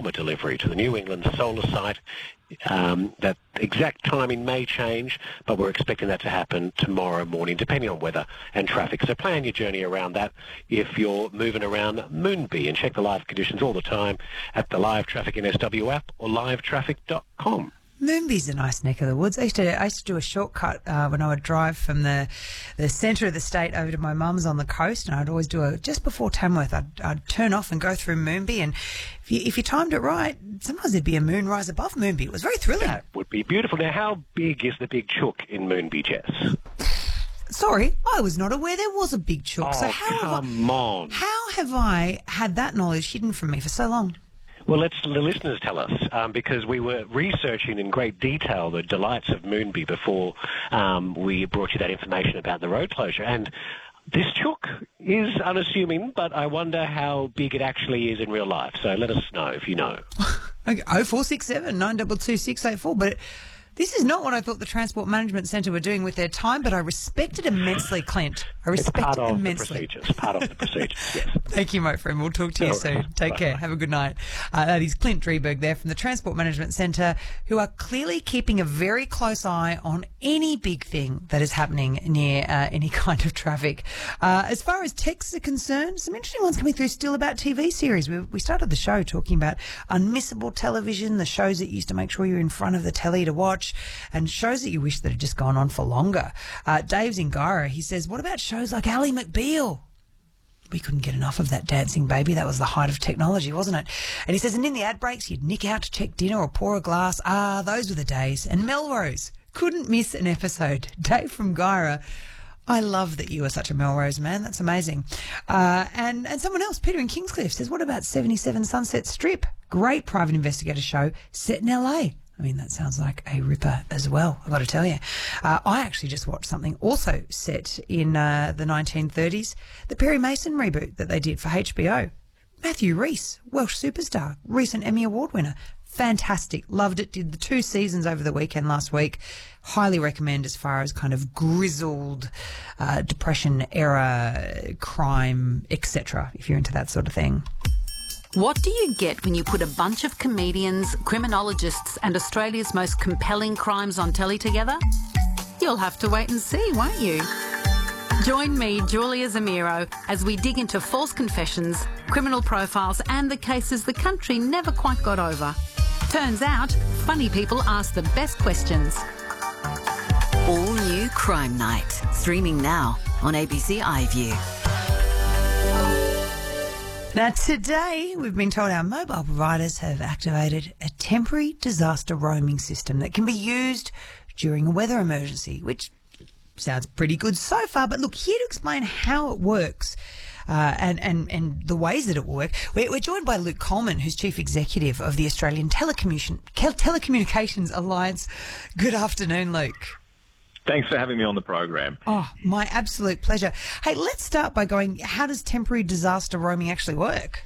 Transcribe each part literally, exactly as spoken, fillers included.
transformer delivery to the New England solar site. Um, that exact timing may change, but we're expecting that to happen tomorrow morning, depending on weather and traffic. So plan your journey around that if you're moving around Moonbee, and check the live conditions all the time at the Live Traffic N S W app or live traffic dot com. Moonbee's a nice neck of the woods. I used to I used to do a shortcut uh, when I would drive from the the centre of the state over to my mum's on the coast, and I'd always do a just before Tamworth. I'd, I'd turn off and go through Moonbee, and if you, if you timed it right, sometimes there'd be a moonrise above Moonbee. It was very thrilling. That would be beautiful. Now, how big is the big chook in Moonbee, Jess? Sorry, I was not aware there was a big chook. Oh, so how come have I, on. How have I had that knowledge hidden from me for so long? Well, let the listeners tell us, um, because we were researching in great detail the delights of Moonbee before um, we brought you that information about the road closure. And this chook is unassuming, but I wonder how big it actually is in real life. So let us know if you know. Okay, oh four six seven, nine two two, six eight four. But this is not what I thought the Transport Management Centre were doing with their time, but I respect it immensely, Clint. I respect it's part it of immensely. The procedures, part of the procedures, yes. Thank you, my friend. We'll talk to you All soon. right. Take Bye. care. Have a good night. Uh, that is Clint Drieberg there from the Transport Management Centre, who are clearly keeping a very close eye on any big thing that is happening near uh, any kind of traffic. Uh, as far as texts are concerned, some interesting ones coming through still about T V series. We, we started the show talking about unmissable television, the shows that used to make sure you're in front of the telly to watch, and shows that you wish that had just gone on for longer. Uh, Dave Zingara, he says, what about shows like Ally McBeal? We couldn't get enough of that dancing baby. That was the height of technology, wasn't it? And he says, and in the ad breaks, you'd nick out to check dinner or pour a glass. Ah, those were the days. And Melrose, couldn't miss an episode. Dave from Gyra, I love that you are such a Melrose man. That's amazing. Uh, and, and someone else, Peter in Kingscliff, says, what about seventy-seven Sunset Strip? Great private investigator show set in L A. I mean, that sounds like a ripper as well, I've got to tell you. Uh, I actually just watched something also set in uh, the nineteen thirties, the Perry Mason reboot that they did for H B O. Matthew Rhys, Welsh superstar, recent Emmy Award winner. Fantastic. Loved it. Did the two seasons over the weekend last week. Highly recommend as far as kind of grizzled uh, Depression era crime, et cetera, if you're into that sort of thing. What do you get when you put a bunch of comedians, criminologists and Australia's most compelling crimes on telly together? You'll have to wait and see, won't you? Join me, Julia Zamiro, as we dig into false confessions, criminal profiles and the cases the country never quite got over. Turns out, funny people ask the best questions. All new Crime Night, streaming now on A B C iView. Now, today, we've been told our mobile providers have activated a temporary disaster roaming system that can be used during a weather emergency, which sounds pretty good so far. But look, here to explain how it works uh, and, and, and the ways that it will work, we're, we're joined by Luke Coleman, who's Chief Executive of the Australian Telecommunication, Telecommunications Alliance. Good afternoon, Luke. Thanks for having me on the program. Oh, my absolute pleasure. Hey, let's start by going, how does temporary disaster roaming actually work?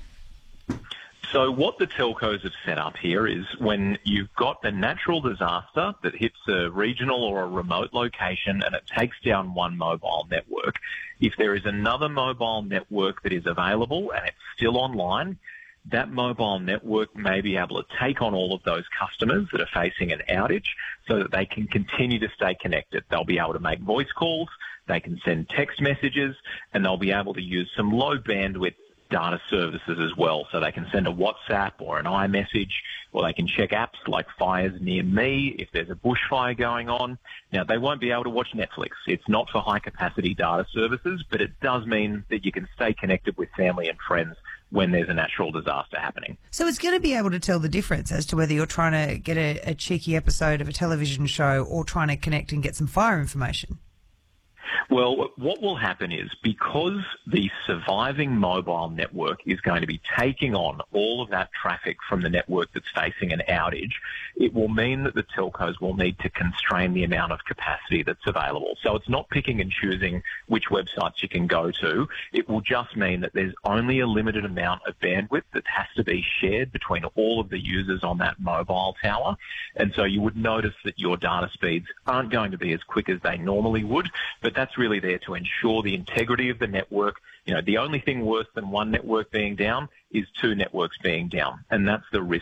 So what the telcos have set up here is when you've got a natural disaster that hits a regional or a remote location and it takes down one mobile network, if there is another mobile network that is available and it's still online, that mobile network may be able to take on all of those customers that are facing an outage so that they can continue to stay connected. They'll be able to make voice calls, they can send text messages, and they'll be able to use some low bandwidth data services as well. So they can send a WhatsApp or an iMessage, or they can check apps like Fires Near Me if there's a bushfire going on. Now, they won't be able to watch Netflix. It's not for high-capacity data services, but it does mean that you can stay connected with family and friends when there's a natural disaster happening. So it's going to be able to tell the difference as to whether you're trying to get a, a cheeky episode of a television show or trying to connect and get some fire information. Well, what will happen is because the surviving mobile network is going to be taking on all of that traffic from the network that's facing an outage, it will mean that the telcos will need to constrain the amount of capacity that's available. So it's not picking and choosing which websites you can go to. It will just mean that there's only a limited amount of bandwidth that has to be shared between all of the users on that mobile tower. And so you would notice that your data speeds aren't going to be as quick as they normally would, but that's really there to ensure the integrity of the network. You know, the only thing worse than one network being down is two networks being down, and that's the risk